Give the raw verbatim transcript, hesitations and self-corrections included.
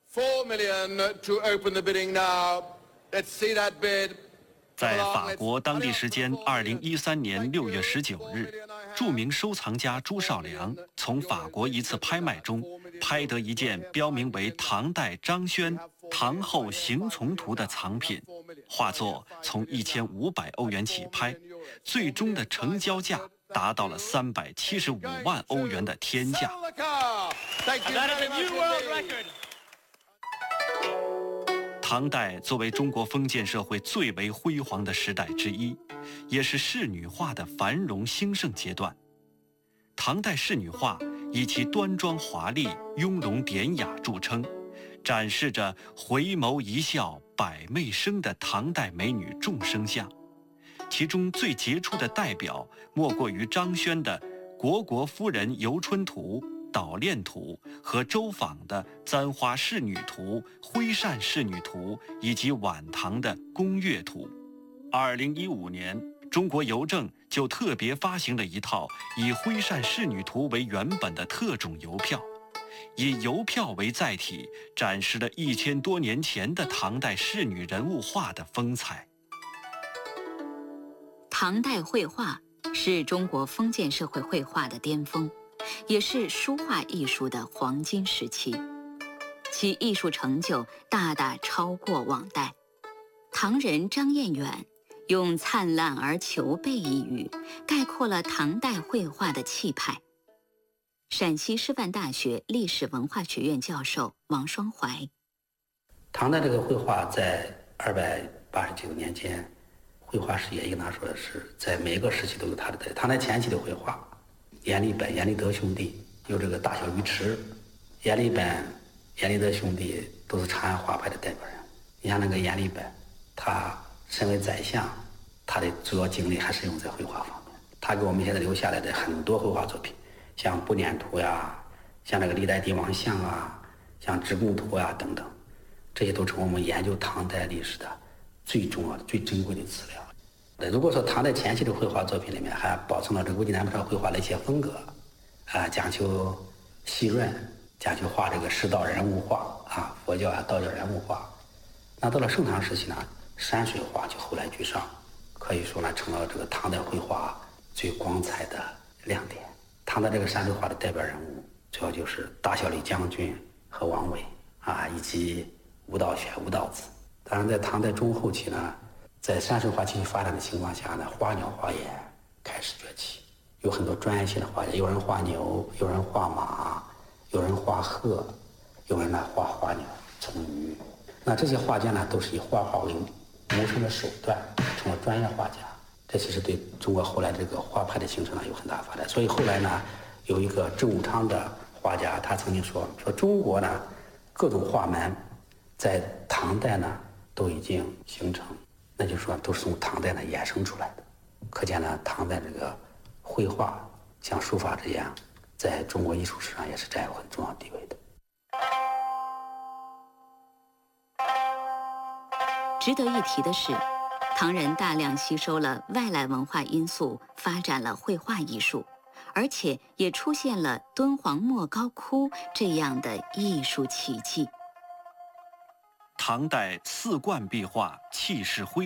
Four million to open the bidding now. Let's see that bid. 在法国当地时间二零一三年六月十九日，著名收藏家朱绍良从法国一次拍卖中拍得一件标明为唐代张轩《唐后行从图》的藏品，画作从一千五百欧元起拍，最终的成交价达到了三百七十五万欧元的天价。唐代作为中国封建社会最为辉煌的时代之一，也是仕女画的繁荣兴盛阶段。唐代仕女画以其端庄华丽、雍容典雅著称，展示着回眸一笑百媚生的唐代美女众生相。其中最杰出的代表莫过于张轩的《虢国夫人游春图》《捣练图》和周昉的《簪花仕女图》《徽扇仕女图》以及晚唐的《宫乐图》。二零一五年，中国邮政就特别发行了一套以《徽扇仕女图》为原本的特种邮票，以邮票为载体，展示了一千多年前的唐代仕女人物画的风采。 唐代绘画是中国封建社会绘画的巅峰，也是书画艺术的黄金时期，其艺术成就大大超过往代。唐人张彦远用灿烂而求备一语，概括了唐代绘画的气派。陕西师范大学历史文化学院教授王双怀： 唐代这个绘画在二百八十九年间，绘画史也应当说是在每一个时期都有它的代表。唐代前期的绘画，阎立本、阎立德兄弟有这个大小鱼池，阎立本、阎立德兄弟都是长安画派的代表人。你像那个阎立本，他身为宰相，他的主要精力还是用在绘画方面。他给我们现在留下来的很多绘画作品，像《步辇图》呀，像这个历代帝王像啊，像《职贡图》呀等等，这些都成我们研究唐代历史的最重要的、最珍贵的资料。如果说唐代前期的绘画作品里面还保存了这个魏晋南北朝绘画的一些风格，啊，讲究细润，讲究画这个世道人物画啊，佛教啊、道教人物画。那到了盛唐时期呢，山水画就后来居上，可以说呢成了这个唐代绘画最光彩的亮点。唐代这个山水画的代表人物主要就是大小李将军和王维啊，以及吴道玄、吴道子。当然，在唐代中后期呢，在山水画继续发展的情况下呢，花鸟画也开始崛起，有很多专业性的画家，有人画牛，有人画马，有人画鹤，有人呢画花鸟、虫鱼。那这些画家呢，都是以画画为谋生的手段，成了专业画家。这其实对中国后来这个画派的形成呢有很大发展。所以后来呢，有一个郑武昌的画家，他曾经说说中国呢各种画门在唐代呢都已经形成，那就是说都是从唐代呢衍生出来的。可见呢，唐代这个绘画像书法这样，在中国艺术史上也是占有很重要地位的。 值得一提的是，唐人大量吸收了外来文化因素，发展了绘画艺术，而且也出现了敦煌莫高窟这样的艺术奇迹。 唐代四冠壁画气势恢